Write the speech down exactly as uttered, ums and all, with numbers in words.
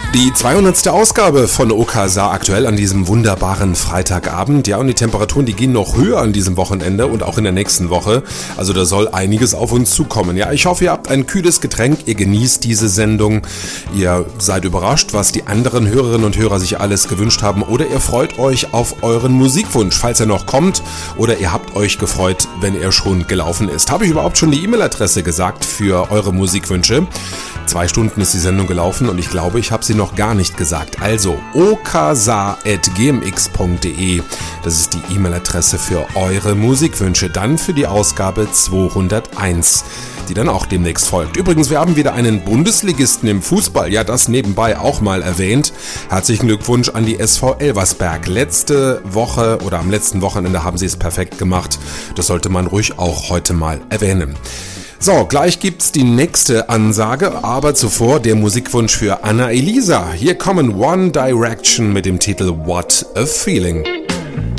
Die zweihundertste Ausgabe von Okasa aktuell an diesem wunderbaren Freitagabend. Ja, und die Temperaturen, die gehen noch höher an diesem Wochenende und auch in der nächsten Woche. Also da soll einiges auf uns zukommen. Ja, ich hoffe, ihr habt ein kühles Getränk, ihr genießt diese Sendung, ihr seid überrascht, was die anderen Hörerinnen und Hörer sich alles gewünscht haben, oder ihr freut euch auf euren Musikwunsch, falls er noch kommt, oder ihr habt euch gefreut, wenn er schon gelaufen ist. Habe ich überhaupt schon die E-Mail-Adresse gesagt für eure Musikwünsche? Zwei Stunden ist die Sendung gelaufen und ich glaube, ich habe sie noch gar nicht gesagt. Also okasa at g m x punkt d e, das ist die E-Mail-Adresse für eure Musikwünsche, dann für die Ausgabe zweihunderteins, die dann auch demnächst folgt. Übrigens, wir haben wieder einen Bundesligisten im Fußball, ja, das nebenbei auch mal erwähnt. Herzlichen Glückwunsch an die S V Elversberg. Letzte Woche oder am letzten Wochenende haben sie es perfekt gemacht. Das sollte man ruhig auch heute mal erwähnen. So, gleich gibt's die nächste Ansage, aber zuvor der Musikwunsch für Anna Elisa. Hier kommen One Direction mit dem Titel What a Feeling.